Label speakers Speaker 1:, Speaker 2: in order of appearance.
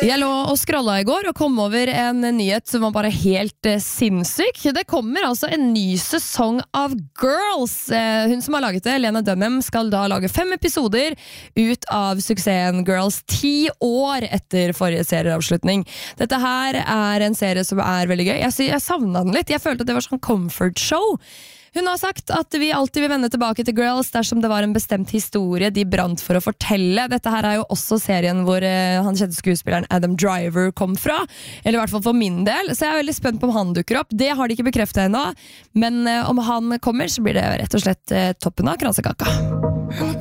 Speaker 1: Jeg lå og scrolla I går og kom over en nyhet som var bare helt sinnssyk. Det kommer altså en ny sesong av Girls. Hun som har laget det, Lena Dunham, skal da lage 5 episoder ut av suksessen Girls 10 år etter forrige serieavslutning. Dette her en serie som veldig gøy. Jeg savnet den litt. Jeg følte at det var sånn comfort show. Hun har sagt at vi alltid vil vende tilbake til Girls dersom det var en bestemt historie de brant for å fortelle. Dette her jo også serien hvor han kjente skuespilleren Adam Driver kom fra, eller I hvert fall for min del, så jeg veldig spent på om han dukker opp. Det har de ikke bekreftet ennå, men om han kommer så blir det rett og slett toppen av kransekaka.